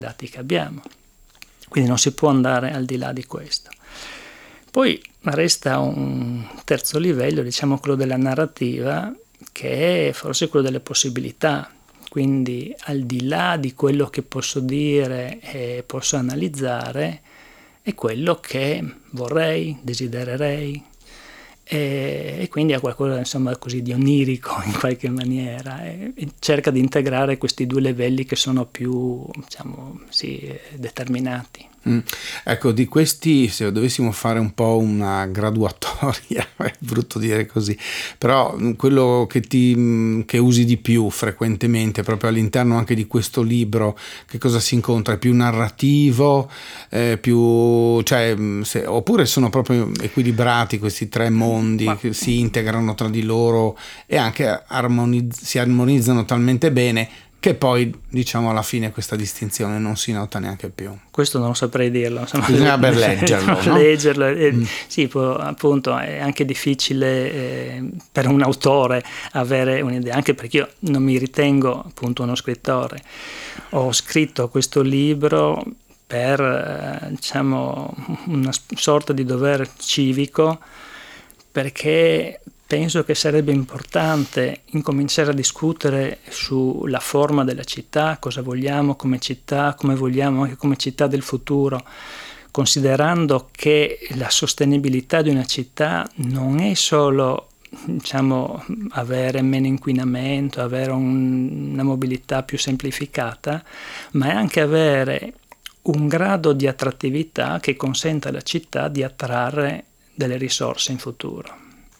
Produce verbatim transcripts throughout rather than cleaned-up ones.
dati che abbiamo. Quindi non si può andare al di là di questo. Poi resta un terzo livello, diciamo quello della narrativa, che è forse quello delle possibilità. Quindi al di là di quello che posso dire e posso analizzare, è quello che vorrei, desidererei, e, e quindi ha qualcosa, insomma, così di onirico in qualche maniera, e, e cerca di integrare questi due livelli che sono più, diciamo, sì, determinati. Mm. Ecco, di questi, se dovessimo fare un po' una graduatoria, è brutto dire così, però quello che ti che usi di più frequentemente proprio all'interno anche di questo libro, che cosa si incontra? È più narrativo, eh, più, cioè, se, oppure sono proprio equilibrati questi tre mondi Ma... che si integrano tra di loro e anche armonizz- si armonizzano talmente bene che poi, diciamo, alla fine questa distinzione non si nota neanche più. Questo non saprei dirlo. Insomma, bisogna ben leggerlo, no? leggerlo. E, mm. Sì, può, appunto, è anche difficile eh, per un autore avere un'idea, anche perché io non mi ritengo appunto uno scrittore. Ho scritto questo libro per, eh, diciamo, una sorta di dovere civico, perché penso che sarebbe importante incominciare a discutere sulla forma della città, cosa vogliamo come città, come vogliamo anche come città del futuro, considerando che la sostenibilità di una città non è solo, diciamo, avere meno inquinamento, avere un, una mobilità più semplificata, ma è anche avere un grado di attrattività che consenta alla città di attrarre delle risorse in futuro.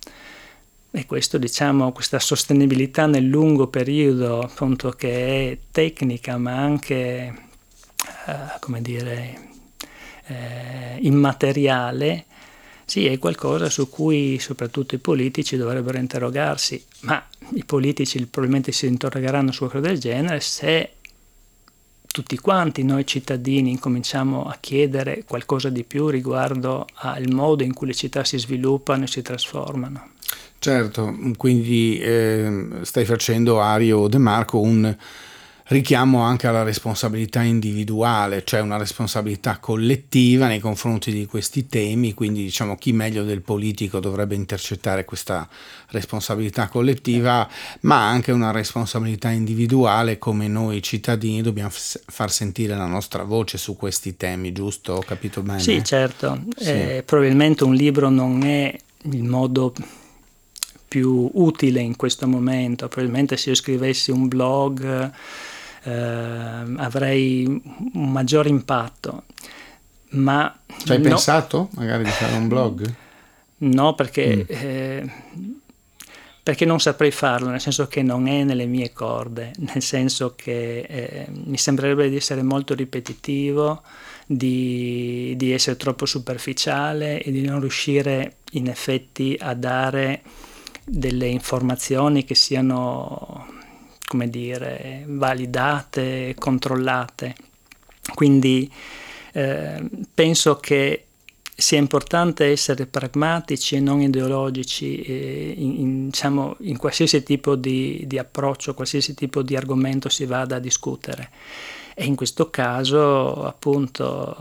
E questo, diciamo, questa sostenibilità nel lungo periodo, appunto, che è tecnica ma anche, eh, come dire, eh, immateriale, sì, è qualcosa su cui soprattutto i politici dovrebbero interrogarsi, ma i politici probabilmente si interrogheranno su qualcosa del genere se tutti quanti noi cittadini incominciamo a chiedere qualcosa di più riguardo al modo in cui le città si sviluppano e si trasformano. Certo, quindi eh, stai facendo, Ario De Marco, un richiamo anche alla responsabilità individuale, cioè una responsabilità collettiva nei confronti di questi temi, quindi diciamo chi meglio del politico dovrebbe intercettare questa responsabilità collettiva, ma anche una responsabilità individuale, come noi cittadini dobbiamo f- far sentire la nostra voce su questi temi, giusto? Ho capito bene? Sì, certo. Sì. Eh, probabilmente un libro non è il modo più utile in questo momento. Probabilmente se io scrivessi un blog eh, avrei un maggior impatto, ma ci hai no, pensato magari di fare un blog? No, perché mm. eh, perché non saprei farlo, nel senso che non è nelle mie corde, nel senso che eh, mi sembrerebbe di essere molto ripetitivo, di, di essere troppo superficiale e di non riuscire in effetti a dare delle informazioni che siano, come dire, validate, controllate. Quindi eh, penso che sia importante essere pragmatici e non ideologici eh, in, in, diciamo, in qualsiasi tipo di, di approccio, qualsiasi tipo di argomento si vada a discutere. E in questo caso, appunto,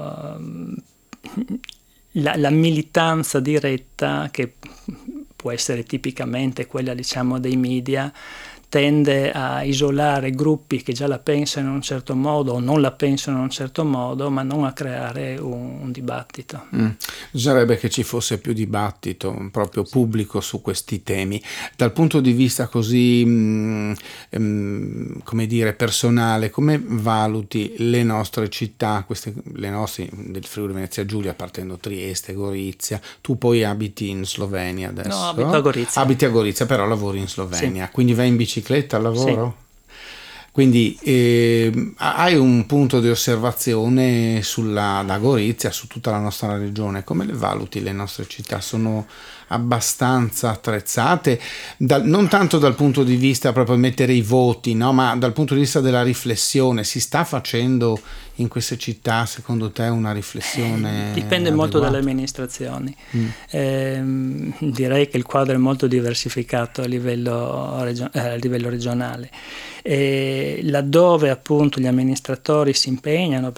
la, la militanza diretta, che può essere tipicamente quella, diciamo, dei media, tende a isolare gruppi che già la pensano in un certo modo o non la pensano in un certo modo, ma non a creare un, un dibattito. Mm. Bisognerebbe che ci fosse più dibattito proprio pubblico su questi temi. Dal punto di vista così, mm, mm, come dire, personale, come valuti le nostre città, queste, le nostre del Friuli Venezia Giulia, partendo Trieste, Gorizia? Tu poi abiti in Slovenia adesso? No, abito a Gorizia. Abiti a Gorizia, però lavori in Slovenia, sì. Quindi vai in bicicletta al lavoro? Sì. Quindi eh, hai un punto di osservazione sulla da Gorizia, su tutta la nostra regione. Come le valuti le nostre città? Sono abbastanza attrezzate, dal, non tanto dal punto di vista proprio mettere i voti, no? Ma dal punto di vista della riflessione. Si sta facendo in queste città, secondo te, una riflessione? Eh, dipende adeguata? molto dalle amministrazioni. Mm. Eh, direi che il quadro è molto diversificato a livello, regio- eh, a livello regionale. E laddove appunto gli amministratori si impegnano,